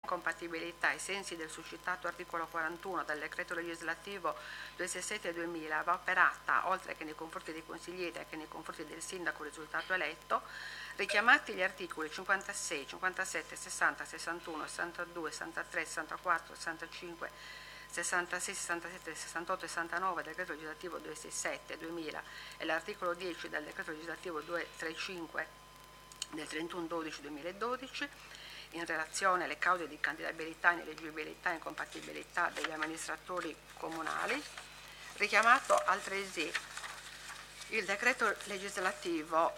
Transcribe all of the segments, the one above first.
incompatibilità ai sensi del succitato articolo 41 del decreto legislativo 267/2000 va operata, oltre che nei confronti dei consiglieri e che nei confronti del sindaco risultato eletto, richiamati gli articoli 56, 57, 60, 61, 62, 63, 64, 65, 66, 67, 68 e 69 del decreto legislativo 267/2000 e l'articolo 10 del decreto legislativo 235 del 31/12/2012 in relazione alle cause di candidabilità, ineleggibilità e incompatibilità degli amministratori comunali, richiamato altresì il decreto legislativo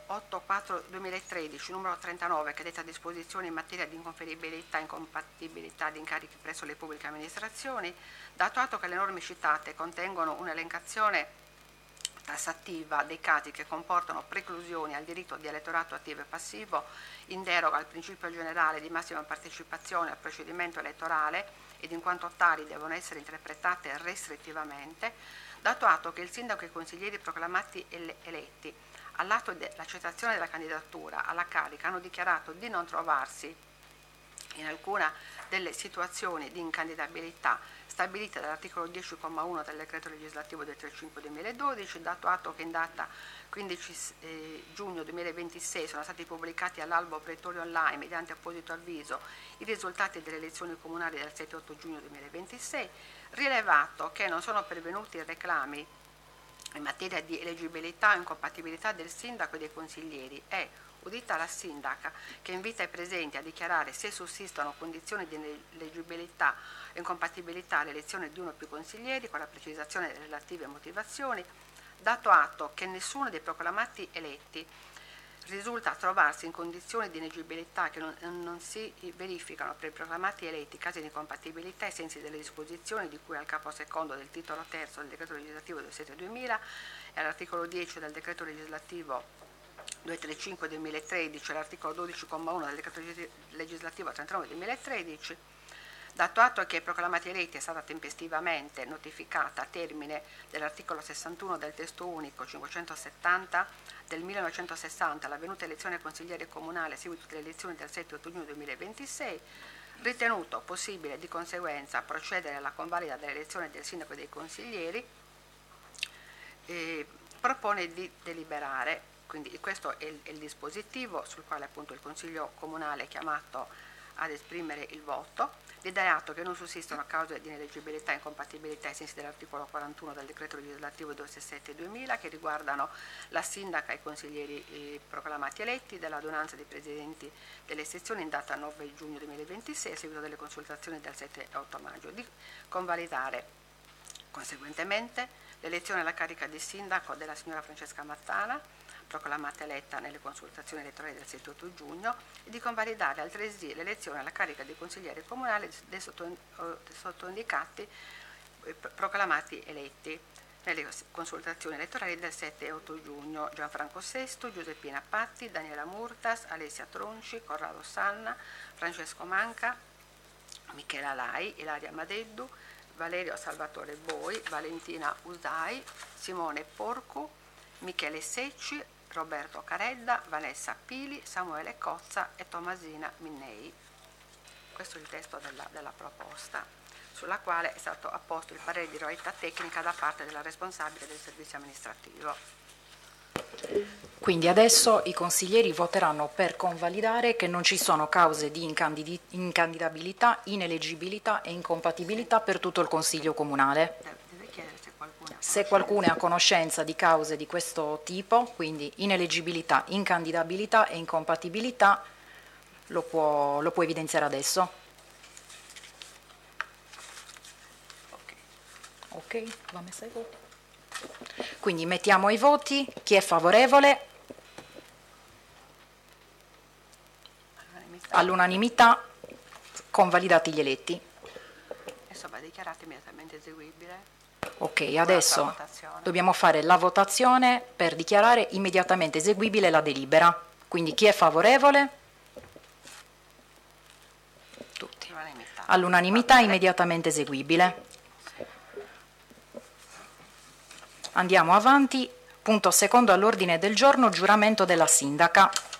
8/4/2013 numero 39 che detta disposizioni in materia di inconferibilità e incompatibilità di incarichi presso le pubbliche amministrazioni, dato atto che le norme citate contengono un'elencazione tassativa dei casi che comportano preclusioni al diritto di elettorato attivo e passivo in deroga al principio generale di massima partecipazione al procedimento elettorale ed in quanto tali devono essere interpretate restrittivamente, dato atto che il sindaco e i consiglieri proclamati eletti all'atto dell'accettazione della candidatura alla carica hanno dichiarato di non trovarsi in alcuna delle situazioni di incandidabilità stabilite dall'articolo 10,1 del decreto legislativo 235/2012, dato atto che in data 15 giugno 2026 sono stati pubblicati all'albo pretorio online mediante apposito avviso i risultati delle elezioni comunali del 7-8 giugno 2026, rilevato che non sono pervenuti reclami in materia di eleggibilità o incompatibilità del sindaco e dei consiglieri e, udita la sindaca che invita i presenti a dichiarare se sussistono condizioni di eleggibilità o incompatibilità all'elezione di uno o più consiglieri con la precisazione delle relative motivazioni, dato atto che nessuno dei proclamati eletti risulta trovarsi in condizioni di ineleggibilità che non si verificano per i proclamati eletti casi di incompatibilità ai sensi delle disposizioni di cui al capo secondo del titolo terzo del decreto legislativo 27/2000 e all'articolo 10 del decreto legislativo 235/2013 e l'articolo 12,1 del decreto legislativo 39/2013, dato atto che ai proclamati eletti è stata tempestivamente notificata a termine dell'articolo 61 del testo unico 570 del 1960 l'avvenuta elezione consigliere comunale a seguito delle elezioni del 7 giugno 2026, ritenuto possibile di conseguenza procedere alla convalida dell'elezione del sindaco e dei consiglieri, propone di deliberare. Quindi questo è il dispositivo sul quale appunto il Consiglio Comunale è chiamato ad esprimere il voto, di dare atto che non sussistono cause di ineleggibilità e incompatibilità ai sensi dell'articolo 41 del decreto legislativo 267/2000 che riguardano la sindaca e i consiglieri proclamati eletti dell'adunanza dei presidenti delle sezioni in data 9 giugno 2026 a seguito delle consultazioni del 7 e 8 maggio, di convalidare conseguentemente l'elezione alla carica di sindaco della signora Francesca Mattana, proclamata eletta nelle consultazioni elettorali del 7-8 giugno, e di convalidare altresì l'elezione alla carica di consiglieri comunali dei sottoindicati proclamati eletti nelle consultazioni elettorali del 7 e 8 giugno: Gianfranco Sesto, Giuseppina Patti, Daniela Murtas, Alessia Tronci, Corrado Sanna, Francesco Manca, Michela Lai, Ilaria Madeddu, Valerio Salvatore Boi, Valentina Usai, Simone Porcu, Michele Secci, Roberto Caredda, Vanessa Pili, Samuele Cozza e Tomasina Minnei. Questo è il testo della proposta, sulla quale è stato apposto il parere di regolatà tecnica da parte della responsabile del servizio amministrativo. Quindi adesso i consiglieri voteranno per convalidare che non ci sono cause di incandidabilità, ineleggibilità e incompatibilità per tutto il Consiglio Comunale. Deve chiedere se qualcuno è a conoscenza di cause di questo tipo, quindi ineleggibilità, incandidabilità e incompatibilità, lo può evidenziare adesso. Ok, va messa ai voti. Quindi mettiamo ai voti chi è favorevole. All'unanimità, convalidati gli eletti. Adesso va dichiarato immediatamente eseguibile. Ok, adesso dobbiamo fare la votazione per dichiarare immediatamente eseguibile la delibera. Quindi chi è favorevole? Tutti. All'unanimità immediatamente eseguibile. Andiamo avanti. Punto secondo all'ordine del giorno, giuramento della sindaca.